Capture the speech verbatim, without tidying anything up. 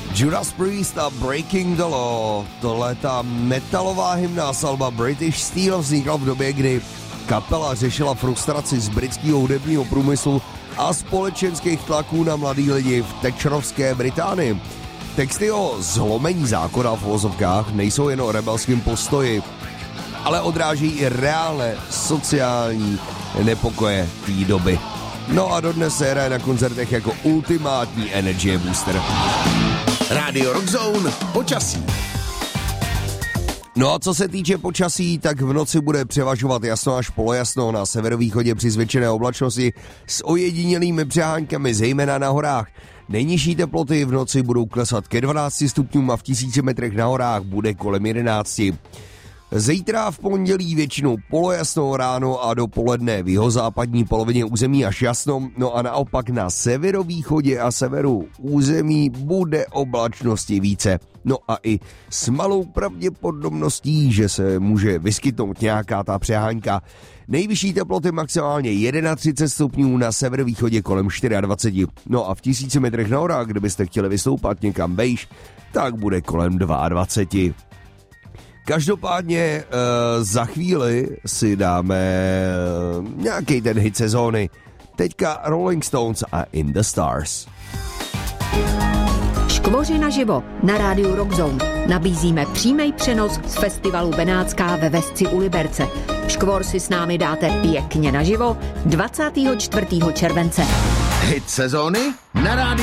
Judas Priest a Breaking the Law. Tohle ta metalová hymna z alba British Steel vznikla v době, kdy kapela řešila frustraci z britského hudebního průmyslu a společenských tlaků na mladý lidi v Thatcherovské Británii. Texty o zlomení zákona v uvozovkách nejsou jen o rebelském postoji, ale odráží i reálné sociální nepokoje té doby. No a dodnes se hraje na koncertech jako ultimátní energy booster. Rádio Rockzone, počasí. No a co se týče počasí, tak v noci bude převažovat jasno až polojasno, na severovýchodě při zvětšené oblačnosti s ojedinělými přeháňkami, zejména na horách. Nejnižší teploty v noci budou klesat ke dvanácti stupňům a v tisíci metrech na horách bude kolem jedenácti. Zítra v pondělí většinou polojasno ráno a dopoledne v jihozápadní polovině území až jasno, no a naopak na severovýchodě a severu území bude oblačnosti více. No a i s malou pravděpodobností, že se může vyskytnout nějaká ta přeháňka. Nejvyšší teploty maximálně třicet jedna stupňů, na severovýchodě kolem dvacet čtyři. No a v tisíci metrech na horách, kdybyste chtěli vystoupat někam vejš, tak bude kolem dvacet dva. Každopádně e, za chvíli si dáme e, nějaký ten hit sezóny. Teďka Rolling Stones a In the Stars. Škvoři naživo na rádiu Rockzone. Nabízíme přímý přenos z festivalu Benátská ve Vesci u Liberce. Škvor si s námi dáte pěkně naživo dvacátého čtvrtého července. Hit sezóny na rádiu